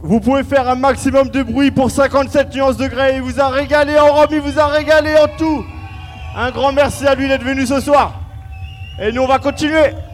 Vous pouvez faire un maximum de bruit pour 57 nuances de Grey. Il vous a régalé en Rome, il vous a régalé en tout. Un grand merci à lui d'être venu ce soir. Et nous, on va continuer.